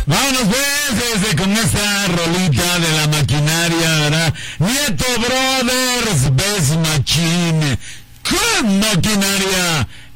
Vámonos pues con esta rolita de la maquinaria, ¿verdad? Nieto Brothers, Best Machine, con maquinaria